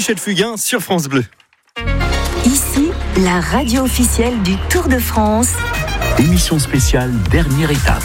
Michel Fugain sur France Bleu. Ici, la radio officielle du Tour de France. Émission spéciale, dernière étape.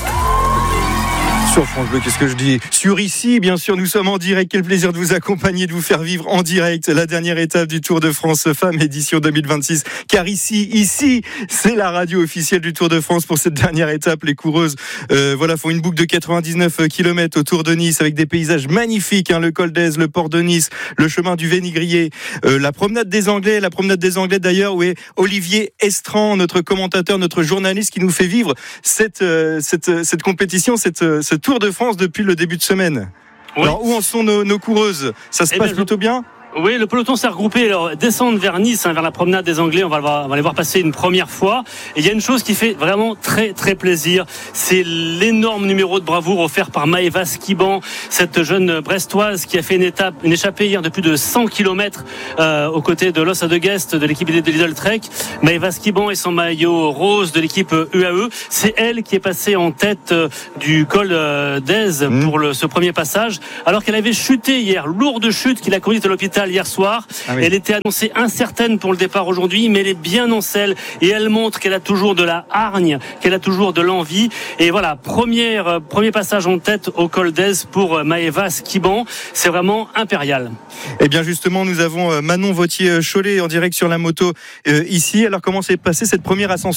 Sur France Bleu, qu'est-ce que je dis ? Sur Ici, bien sûr, nous sommes en direct. Quel plaisir de vous accompagner, de vous faire vivre en direct la dernière étape du Tour de France Femmes édition 2026. Car ici, c'est la radio officielle du Tour de France pour cette dernière étape. Les coureuses, font une boucle de 99 km autour de Nice avec des paysages magnifiques. Le col d'Èze, le port de Nice, le chemin du Vénigrier, la promenade des Anglais d'ailleurs, où est Olivier Estran, notre commentateur, notre journaliste qui nous fait vivre cette compétition, ce Tour de France depuis le début de semaine. Oui. Alors, où en sont nos coureuses ? Ça se passe plutôt bien ? Oui, le peloton s'est regroupé. Alors, descendre vers Nice, vers la promenade des Anglais, on va les voir passer une première fois. Et il y a une chose qui fait vraiment très très plaisir, c'est l'énorme numéro de bravoure offert par Maëva Skiban, cette jeune Brestoise qui a fait une échappée hier de plus de 100 km aux côtés de Lossa de Guest de l'équipe de Lidl Trek. Maëva Skiban et son maillot rose de l'équipe UAE, c'est elle qui est passée en tête du col d'Èze pour ce premier passage, alors qu'elle avait chuté hier, lourde chute qui l'a conduite à l'hôpital hier soir. Ah oui. Elle était annoncée incertaine pour le départ aujourd'hui, mais elle est bien en selle et elle montre qu'elle a toujours de la hargne, qu'elle a toujours de l'envie. Et voilà, premier passage en tête au col d'Èze pour Maëva Skiban. C'est vraiment impérial. Et bien justement, nous avons Manon Vauthier-Cholet en direct sur la moto ici. Alors comment s'est passée cette première ascension ?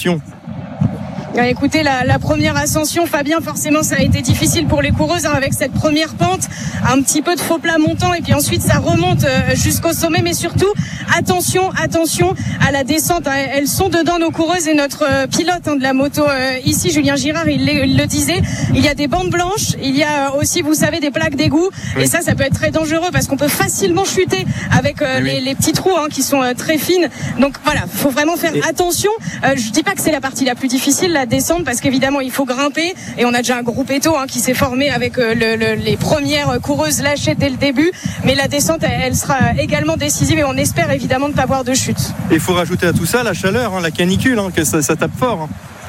Écoutez, la première ascension, Fabien, forcément ça a été difficile pour les coureuses avec cette première pente, un petit peu de faux plat montant et puis ensuite ça remonte jusqu'au sommet, mais surtout attention à la descente. Elles sont dedans, nos coureuses, et notre pilote de la moto ici, Julien Girard, il le disait, il y a des bandes blanches, il y a aussi, vous savez, des plaques d'égout, oui. Et ça peut être très dangereux parce qu'on peut facilement chuter avec les petits trous qui sont très fines. Donc voilà, faut vraiment faire attention. Je dis pas que c'est la partie la plus difficile, la descente, parce qu'évidemment il faut grimper et on a déjà un groupe étau qui s'est formé avec les premières coureuses lâchées dès le début, mais la descente elle sera également décisive et on espère évidemment ne pas avoir de chute. Et il faut rajouter à tout ça la chaleur, la canicule, que ça tape fort.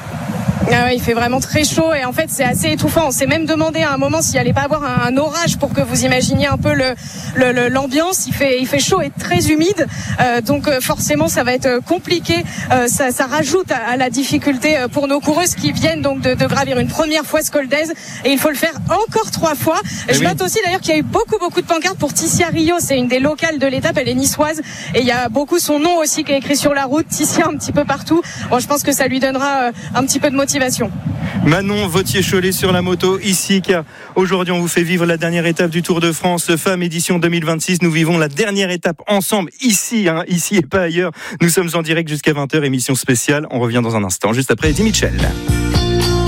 Ah ouais, il fait vraiment très chaud et en fait c'est assez étouffant. On s'est même demandé à un moment s'il allait pas avoir un orage pour que vous imaginiez un peu l'ambiance. Il fait chaud et très humide, donc forcément ça va être compliqué. Ça rajoute à la difficulté pour nos coureuses qui viennent donc de gravir une première fois ce col d'Èze et il faut le faire encore 3 fois. Je note aussi d'ailleurs qu'il y a eu beaucoup de pancartes pour Tissia Rio. C'est une des locales de l'étape, elle est niçoise et il y a beaucoup son nom aussi qui est écrit sur la route. Tissia un petit peu partout. Bon, je pense que ça lui donnera un petit peu de motivation. Manon Vauthier-Cholet sur la moto ici, car aujourd'hui on vous fait vivre la dernière étape du Tour de France Femmes édition 2026. Nous vivons la dernière étape ensemble ici et pas ailleurs. Nous sommes en direct jusqu'à 20h, émission spéciale. On revient dans un instant, juste après Eddie Mitchell.